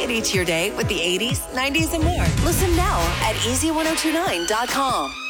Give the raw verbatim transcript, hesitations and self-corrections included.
variety to your day with the eighties, nineties, and more. Listen now at easy ten twenty-nine dot com.